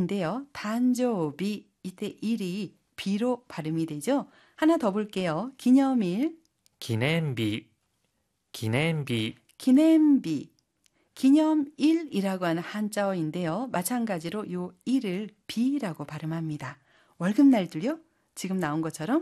인데요. 단조비 이때 일이 비로 발음이 되죠. 하나 더 볼게요. 기념일, 記念日、記念日、 기념비, 기념일이라고 하는 한자어인데요. 마찬가지로 요 일을 비라고 발음합니다. 월급날도요. 지금 나온 것처럼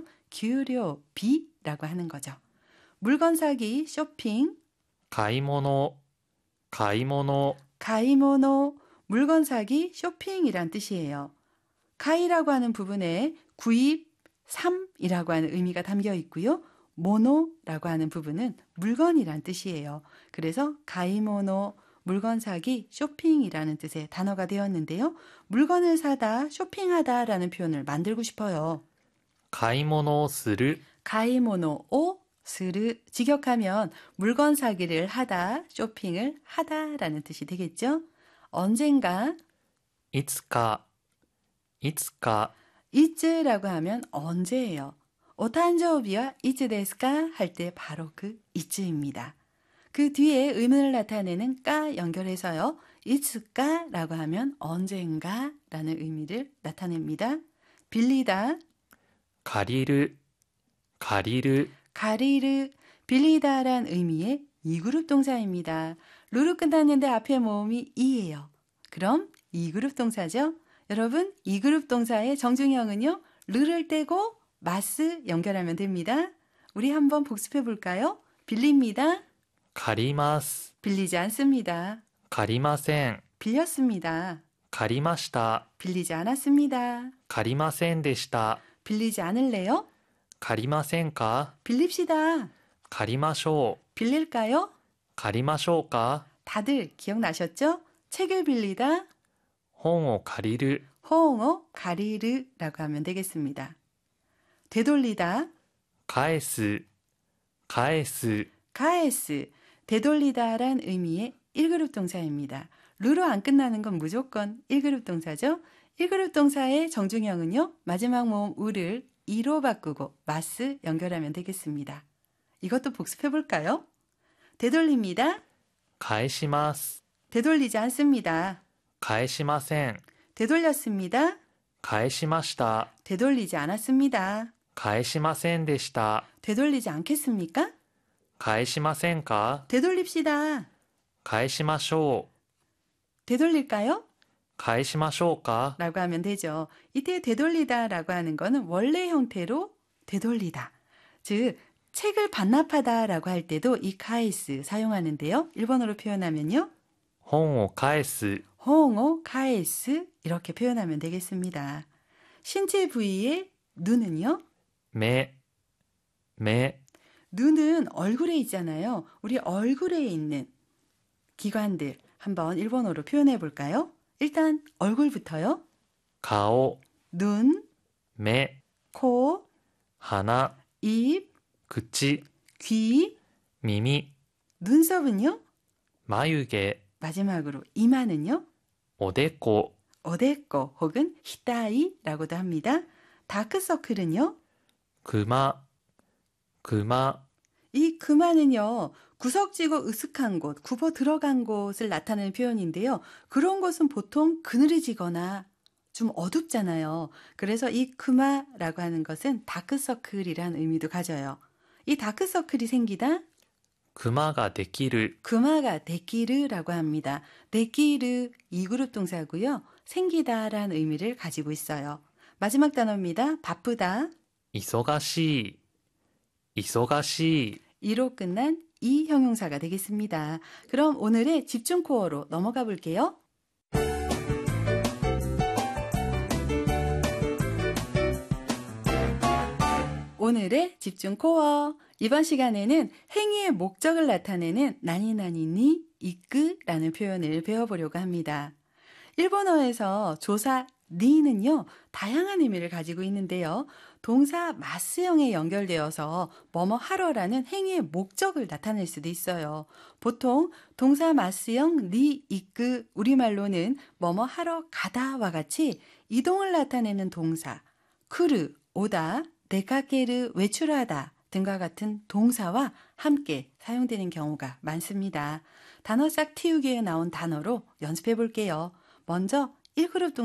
규료비라고 하는 거죠. 물건 사기, 쇼핑, 買い物、買い物、 가이모노, 물건 사기, 쇼핑이란 뜻이에요. 가이라고 하는 부분에 구입, 삼이라고 하는 의미가 담겨 있고요. 모노라고 하는 부분은 물건이란 뜻이에요. 그래서 가이모노, 물건 사기, 쇼핑이라는 뜻의 단어가 되었는데요. 물건을 사다, 쇼핑하다라는 표현을 만들고 싶어요. 買い物をする、 가이모노 오 스르 직역하면 물건 사기를 하다, 쇼핑을 하다라는 뜻이 되겠죠. 언젠가 いつか、いつか、 이츠라고 하면 언제예요. 오탄저비와 이츠 데스까 할 때 바로 그 이츠입니다. 그 뒤에 의문을 나타내는 까 연결해서요. 이츠까라고 하면 언젠가라는 의미를 나타냅니다. 빌리다, 借りる、借りる、 가리르, 빌리다란 의미의 이그룹 동사입니다. 루로 끝났는데 앞에 모음이 이예요. 그럼 이그룹 동사죠. 여러분 이그룹 동사의 정중형은요. 르를 떼고 마스 연결하면 됩니다. 우리 한번 복습해 볼까요? 빌립니다. 借ります、 빌리지 않습니다. 借りません、 빌렸습니다. 借りました、 빌리지 않았습니다. 借りませんでした、 빌리지 않을래요? 借りませんか、 빌립시다. 借りましょう、 빌릴까요? 借りましょうか、 다들 기억나셨죠? 책을 빌리다. 本を借りる、 호응어 가리르라고 하면 되겠습니다. 되돌리다, 返す、返す、 가에스, 되돌리다란 의미의 1그룹 동사입니다. 루로 안 끝나는 건 무조건 1그룹 동사죠. 1그룹 동사의 정중형은요. 마지막 모음 우를 이로 바꾸고 마스 연결하면 되겠습니다. 이것도 복습해 볼까요? 되돌립니다. 返します、 되돌리지 않습니다. 返しません、 되돌렸습니다. 返しました、 되돌리지 않았습니다. 返しませんでした、 되돌리지 않겠습니까? 返しませんか、 되돌립시다. 返しましょう、 되돌릴까요? 返しましょうか、 라고 하면 되죠. 이때 되돌리다 라고 하는 거는 원래 형태로 되돌리다. 즉 책을 반납하다 라고 할 때도 이 카에스 사용하는데요. 일본어로 표현하면요. 本を返す、 홍오 카에스 이렇게 표현하면 되겠습니다. 신체 부위의 눈은요. 目、目、 눈은 얼굴에 있잖아요. 우리 얼굴에 있는 기관들 한번 일본어로 표현해 볼까요? 일단 얼굴부터요. 顔、 눈, 目、 코, 鼻、 입, 口、 귀, 耳、 눈썹은요. 眉毛、 마지막으로 이마는요. おでこ、 어데꼬 혹은 히타이라고도 합니다. 다크서클은요. クマ、クマ、 이 그마는요. 구석지고 으슥한 곳, 굽어 들어간 곳을 나타내는 표현인데요. 그런 곳은 보통 그늘이지거나 좀 어둡잖아요. 그래서 이 그마라고 하는 것은 다크서클이라는 의미도 가져요. 이 다크서클이 생기다 クマができる、 그마가 데키르라고 합니다. 데키르 이그룹 동사고요. 생기다라는 의미를 가지고 있어요. 마지막 단어입니다. 바쁘다. 忙しい、忙しい、 이로 끝난 이 형용사가 되겠습니다. 그럼 오늘의 집중 코어로 넘어가 볼게요. 오늘의 집중 코어. 이번 시간에는 행위의 목적을 나타내는 나니나니니 이끄라는 표현을 배워보려고 합니다. 일본어에서 조사 니는요, 다양한 의미를 가지고 있는데요. 동사 마스형에 연결되어서 뭐뭐 하러라는 행위의 목적을 나타낼 수도 있어요. 보통 동사 마스형 니 이끄 우리말로는 뭐뭐 하러 가다와 같이 이동을 나타내는 동사 크르 오다, 데카케르 외출하다 등과 같은 동사와 함께 사용되는 경우가 많습니다. 단어 싹 틔우기에 나온 단어로 연습해 볼게요. 먼저 1그룹